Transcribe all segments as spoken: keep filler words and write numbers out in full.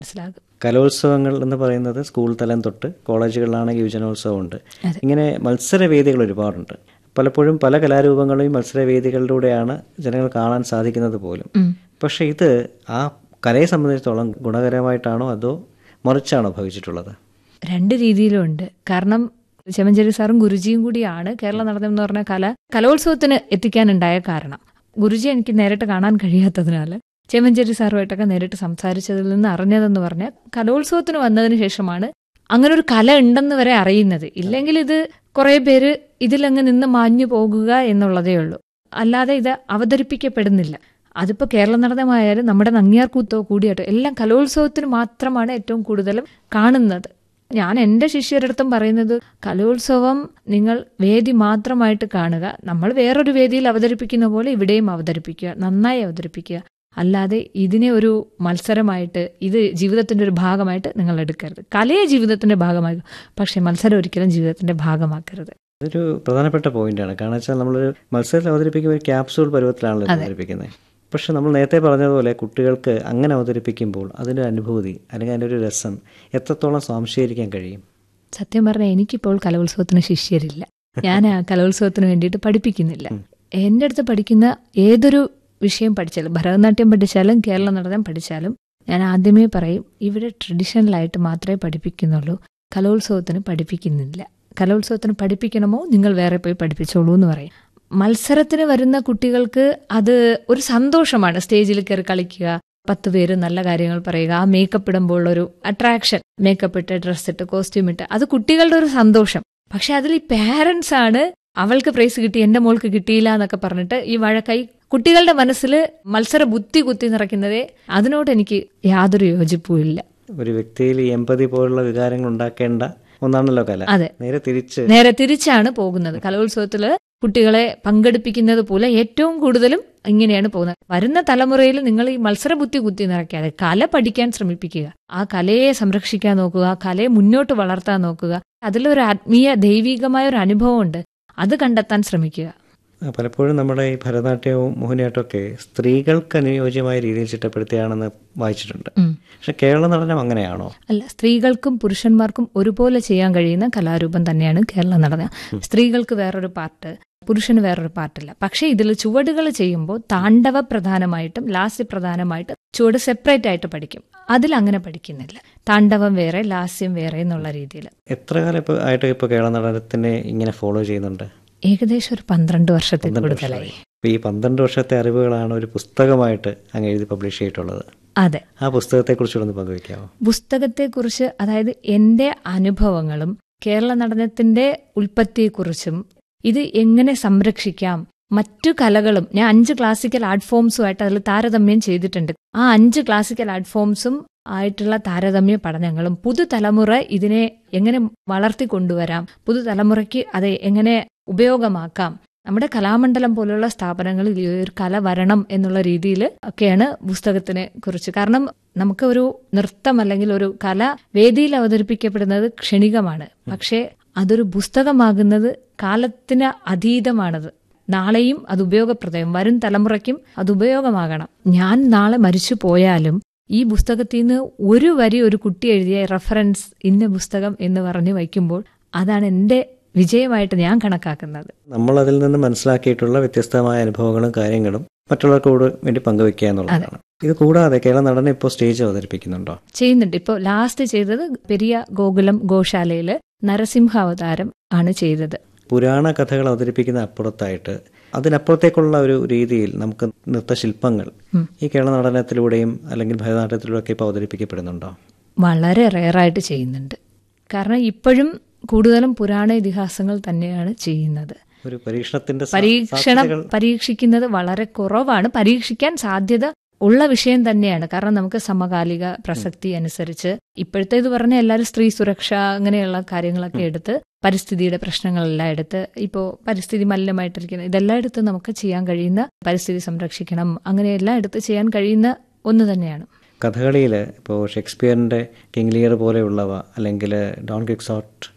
മനസ്സിലാകും. കലോത്സവങ്ങൾ എന്ന് പറയുന്നത് സ്കൂൾ തലം തൊട്ട് കോളേജുകളിലാണെങ്കിൽ യുവജനോത്സവമുണ്ട്. ഇങ്ങനെ മത്സരവേദികൾ ഒരുപാടുണ്ട്. പലപ്പോഴും പല കലാരൂപങ്ങളെയും മത്സരവേദികളിലൂടെയാണ് ജനങ്ങൾ കാണാൻ സാധിക്കുന്നത് പോലും. പക്ഷേ ഇത് ആ കലയെ സംബന്ധിച്ചിടത്തോളം ഗുണകരമായിട്ടാണോ അതോ മറിച്ചാണോ ഭവിച്ചിട്ടുള്ളത്? രണ്ട് രീതിയിലും ഉണ്ട്. കാരണം ചെമഞ്ചേരി സാറും ഗുരുജിയും കൂടിയാണ് കേരള നടനം എന്ന് പറഞ്ഞ കല കലോത്സവത്തിന് എത്തിക്കാനുണ്ടായ കാരണം. ഗുരുജി എനിക്ക് നേരിട്ട് കാണാൻ കഴിയാത്തതിനാൽ ചെമഞ്ചേരി സാറുമായിട്ടൊക്കെ നേരിട്ട് സംസാരിച്ചതിൽ നിന്ന് അറിഞ്ഞതെന്ന് പറഞ്ഞാൽ കലോത്സവത്തിന് വന്നതിന് ശേഷമാണ് അങ്ങനെ ഒരു കല ഉണ്ടെന്ന് വരെ അറിയുന്നത്. ഇല്ലെങ്കിൽ ഇത് കുറെ പേര് ഇതിലങ്ങ് നിന്ന് മാഞ്ഞു പോകുക എന്നുള്ളതേ ഉള്ളൂ. അല്ലാതെ ഇത് അവതരിപ്പിക്കപ്പെടുന്നില്ല. അതിപ്പോൾ കേരള നടനമായാലും നമ്മുടെ നങ്ങ്യാർകൂത്തോ കൂടിയാട്ടോ എല്ലാം കലോത്സവത്തിന് മാത്രമാണ് ഏറ്റവും കൂടുതലും കാണുന്നത്. ഞാൻ എൻ്റെ ശിഷ്യരടുത്തും പറയുന്നത് കലോത്സവം നിങ്ങൾ വേദി മാത്രമായിട്ട് കാണുക. നമ്മൾ വേറൊരു വേദിയിൽ അവതരിപ്പിക്കുന്ന പോലെ ഇവിടെയും അവതരിപ്പിക്കുക, നന്നായി അവതരിപ്പിക്കുക. അല്ലാതെ ഇതിനെ ഒരു മത്സരമായിട്ട് ഇത് ജീവിതത്തിൻ്റെ ഒരു ഭാഗമായിട്ട് നിങ്ങൾ എടുക്കരുത്. കലയെ ജീവിതത്തിൻ്റെ ഭാഗമാക്കുക, പക്ഷേ മത്സരം ഒരിക്കലും ജീവിതത്തിൻ്റെ ഭാഗമാക്കരുത്. അതൊരു പ്രധാനപ്പെട്ട പോയിന്റാണ്. കാരണം വെച്ചാൽ നമ്മളൊരു മത്സരത്തിൽ അവതരിപ്പിക്കുമ്പോൾ ഒരു ക്യാപ്സൂൾ പരുവത്തിലാണല്ലോ അവതരിപ്പിക്കുന്നത്. പക്ഷെ നമ്മൾ നേരത്തെ പറഞ്ഞതുപോലെ കുട്ടികൾക്ക് അങ്ങനെ അവതരിപ്പിക്കുമ്പോൾ അതിൻ്റെ അനുഭൂതി അല്ലെങ്കിൽ അതിൻ്റെ ഒരു രസം എത്രത്തോളം സ്വാംശീകരിക്കാൻ കഴിയും? സത്യം പറഞ്ഞാൽ എനിക്കിപ്പോൾ കലോത്സവത്തിന് ശിഷ്യരില്ല. ഞാൻ ആ കലോത്സവത്തിന് വേണ്ടിയിട്ട് പഠിപ്പിക്കുന്നില്ല. എൻ്റെ അടുത്ത് പഠിക്കുന്ന ഏതൊരു വിഷയം പഠിച്ചാലും, ഭരതനാട്യം പഠിച്ചാലും കേരള നടനം പഠിച്ചാലും, ഞാൻ ആദ്യമേ പറയും ഇവിടെ ട്രഡീഷണലായിട്ട് മാത്രമേ പഠിപ്പിക്കുന്നുള്ളൂ, കലോത്സവത്തിന് പഠിപ്പിക്കുന്നില്ല. കലോത്സവത്തിന് പഠിപ്പിക്കണമോ നിങ്ങൾ വേറെ പോയി പഠിപ്പിച്ചോളൂ എന്ന് പറയും. മത്സരത്തിന് വരുന്ന കുട്ടികൾക്ക് അത് ഒരു സന്തോഷമാണ്. സ്റ്റേജിൽ കയറി കളിക്കുക, പത്ത് പേര് നല്ല കാര്യങ്ങൾ പറയുക, ആ മേക്കപ്പ് ഇടുമ്പോൾ ഒരു അട്രാക്ഷൻ, മേക്കപ്പ് ഇട്ട് ഡ്രസ്സ് ഇട്ട് കോസ്റ്റ്യൂം ഇട്ട്, അത് കുട്ടികളുടെ ഒരു സന്തോഷം. പക്ഷെ അതിൽ ഈ പാരന്റ്സ് ആണ് അവൾക്ക് പ്രൈസ് കിട്ടി എന്റെ മോൾക്ക് കിട്ടിയില്ല എന്നൊക്കെ പറഞ്ഞിട്ട് ഈ വഴക്കായി കുട്ടികളുടെ മനസ്സിൽ മത്സര ബുദ്ധി കുത്തി നിറയ്ക്കുന്നതേ അതിനോട് എനിക്ക് യാതൊരു യോജിപ്പുമില്ല. ഒരു വ്യക്തിയിൽ എമ്പതി പോലുള്ള വികാരങ്ങൾ ഉണ്ടാക്കേണ്ട ഒന്നാണല്ലോ കല. അതെ, നേരെ തിരിച്ച് നേരെ തിരിച്ചാണ് പോകുന്നത്. കലോത്സവത്തില് കുട്ടികളെ പങ്കെടുപ്പിക്കുന്നത് പോലെ ഏറ്റവും കൂടുതലും ഇങ്ങനെയാണ് പോകുന്നത്. വരുന്ന തലമുറയിൽ നിങ്ങൾ ഈ മത്സര ബുദ്ധി കുത്തി നിറയ്ക്കാതെ കല പഠിക്കാൻ ശ്രമിപ്പിക്കുക, ആ കലയെ സംരക്ഷിക്കാൻ നോക്കുക, ആ കലയെ മുന്നോട്ട് വളർത്താൻ നോക്കുക. അതിലൊരു ആത്മീയ ദൈവികമായ ഒരു അനുഭവം ഉണ്ട്, അത് കണ്ടെത്താൻ ശ്രമിക്കുക. പലപ്പോഴും നമ്മുടെ ഈ ഭരതനാട്യവും മോഹിനിയാട്ടവും ഒക്കെ സ്ത്രീകൾക്ക് അനുയോജ്യമായ രീതിയിൽ ചിട്ടപ്പെടുത്തിയാണെന്ന് വായിച്ചിട്ടുണ്ട്. പക്ഷെ കേരള നടനം അങ്ങനെയാണോ? അല്ല, സ്ത്രീകൾക്കും പുരുഷന്മാർക്കും ഒരുപോലെ ചെയ്യാൻ കഴിയുന്ന കലാരൂപം തന്നെയാണ് കേരള നടനം. സ്ത്രീകൾക്ക് വേറൊരു പാർട്ട്, പുരുഷന് വേറൊരു പാർട്ടില്ല. പക്ഷെ ഇതിൽ ചുവടുകൾ ചെയ്യുമ്പോൾ താണ്ഡവ പ്രധാനമായിട്ടും ലാസ്യ പ്രധാനമായിട്ടും ചുവട് സെപ്പറേറ്റ് ആയിട്ട് പഠിക്കും. അതിൽ അങ്ങനെ പഠിക്കുന്നില്ല. താണ്ഡവം വേറെ ലാസ്യം വേറെ എന്നുള്ള രീതിയിൽ. എത്ര കാലം ഇപ്പൊ ആയിട്ട് ഇപ്പൊ കേരള നടനത്തിനെ ഇങ്ങനെ ഫോളോ ചെയ്യുന്നുണ്ട്? ഏകദേശം ഒരു പന്ത്രണ്ട് വർഷത്തിൽ കൂടുതലായി. ഈ പന്ത്രണ്ട് വർഷത്തെ അറിവുകളാണ് ഒരു പുസ്തകമായിട്ട് അങ്ങ് എഴുതി പബ്ലിഷ് ചെയ്തിട്ടുള്ളത്. അതെ. ആ പുസ്തകത്തെ കുറിച്ചൊന്ന് പങ്കുവെക്കാമോ? പുസ്തകത്തെ കുറിച്ച്, അതായത് എന്റെ അനുഭവങ്ങളും കേരള നടനത്തിന്റെ ഉൽപ്പത്തിയെക്കുറിച്ചും ഇത് എങ്ങനെ സംരക്ഷിക്കാം, മറ്റു കലകളും, ഞാൻ അഞ്ച് ക്ലാസിക്കൽ ആർട്ട് ഫോംസുമായിട്ട് അതിൽ താരതമ്യം ചെയ്തിട്ടുണ്ട്. ആ അഞ്ച് ക്ലാസിക്കൽ ആർട്ട് ഫോംസും ആയിട്ടുള്ള താരതമ്യ പഠനങ്ങളും പുതുതലമുറ ഇതിനെ എങ്ങനെ വളർത്തിക്കൊണ്ടുവരാം, പുതുതലമുറയ്ക്ക് അത് എങ്ങനെ ഉപയോഗമാക്കാം, നമ്മുടെ കലാമണ്ഡലം പോലുള്ള സ്ഥാപനങ്ങളിൽ ഈ ഒരു കല വരണം എന്നുള്ള രീതിയിൽ ഒക്കെയാണ് പുസ്തകത്തിനെ കുറിച്ച്. കാരണം നമുക്ക് ഒരു നൃത്തം അല്ലെങ്കിൽ ഒരു കല വേദിയിൽ അവതരിപ്പിക്കപ്പെടുന്നത് ക്ഷണികമാണ്. പക്ഷേ അതൊരു പുസ്തകമാകുന്നത് കാലത്തിന് അതീതമാണത്. നാളെയും അത് ഉപയോഗപ്രദം, വരും തലമുറയ്ക്കും അത് ഉപയോഗമാകണം. ഞാൻ നാളെ മരിച്ചു പോയാലും ഈ പുസ്തകത്തിൽ നിന്ന് ഒരു വരി ഒരു കുട്ടി എഴുതിയ റെഫറൻസ് ഇന്ന പുസ്തകം എന്ന് പറഞ്ഞു വയ്ക്കുമ്പോൾ അതാണ് എൻ്റെ വിജയമായിട്ട് ഞാൻ കണക്കാക്കുന്നത്. നമ്മൾ അതിൽ നിന്ന് മനസ്സിലാക്കിയിട്ടുള്ള വ്യത്യസ്തമായ അനുഭവങ്ങളും കാര്യങ്ങളും മറ്റുള്ളവർക്ക് വേണ്ടി പങ്കുവെക്കുക എന്നുള്ളതാണ്. ഇത് കൂടാതെ കേരള നടനം ഇപ്പോൾ സ്റ്റേജ് അവതരിപ്പിക്കുന്നുണ്ടോ? ചെയ്യുന്നുണ്ട്. ഇപ്പോൾ ലാസ്റ്റ് ചെയ്തത് പെരിയ ഗോകുലം ഗോശാലയില് നരസിംഹാവതാരം ആണ് ചെയ്തത്. പുരാണ കഥകൾ അവതരിപ്പിക്കുന്ന അപ്പുറത്തായിട്ട് അതിനപ്പുറത്തേക്കുള്ള ഒരു രീതിയിൽ നമുക്ക് നൃത്തശില്പങ്ങൾ ഈ കേരള നടനത്തിലൂടെയും അല്ലെങ്കിൽ ഭരതനാട്യത്തിലൂടെ ഒക്കെ ഇപ്പോൾ അവതരിപ്പിക്കപ്പെടുന്നുണ്ടോ? വളരെ റെയറായിട്ട് ചെയ്യുന്നുണ്ട്. കാരണം ഇപ്പോഴും കൂടുതലും പുരാണ ഇതിഹാസങ്ങൾ തന്നെയാണ് ചെയ്യുന്നത്. ഒരു പരീക്ഷണത്തിന്റെ പരീക്ഷണം പരീക്ഷിക്കുന്നത് വളരെ കുറവാണ്. പരീക്ഷിക്കാൻ സാധ്യത ഉള്ള വിഷയം തന്നെയാണ്. കാരണം നമുക്ക് സമകാലിക പ്രസക്തി അനുസരിച്ച് ഇപ്പോഴത്തെ ഇത് പറഞ്ഞ എല്ലാവരും സ്ത്രീ സുരക്ഷ അങ്ങനെയുള്ള കാര്യങ്ങളൊക്കെ എടുത്ത്, പരിസ്ഥിതിയുടെ പ്രശ്നങ്ങളെല്ലാം എടുത്ത്, ഇപ്പോൾ പരിസ്ഥിതി മലിനമായിട്ടിരിക്കുന്നത് ഇതെല്ലാം എടുത്ത് നമുക്ക് ചെയ്യാൻ കഴിയുന്ന, പരിസ്ഥിതി സംരക്ഷിക്കണം അങ്ങനെയെല്ലാം എടുത്ത് ചെയ്യാൻ കഴിയുന്ന ഒന്ന് തന്നെയാണ്. കഥകളിയിൽ ഇപ്പോൾ ഷേക്സ്പിയറിൻ്റെ കിങ് ലിയർ പോലെയുള്ളവ അല്ലെങ്കിൽ ഡോൺ ക്വിക്സോട്ട്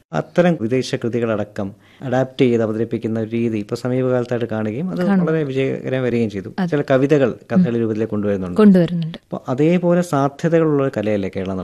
അത്തരം വിദേശ കൃതികളടക്കം അഡാപ്റ്റ് ചെയ്ത് അവതരിപ്പിക്കുന്ന ഒരു രീതി ഇപ്പോൾ സമീപകാലത്തായിട്ട് കാണുകയും അത് വളരെ വിജയകരം വരികയും ചെയ്തു. ചില കവിതകൾ കഥകളി രൂപത്തിലേക്ക് കൊണ്ടുവരുന്നുണ്ട് കൊണ്ടുവരുന്നുണ്ട് അപ്പോൾ അതേപോലെ സാധ്യതകളുള്ള ഒരു കലയല്ലേ കേരളം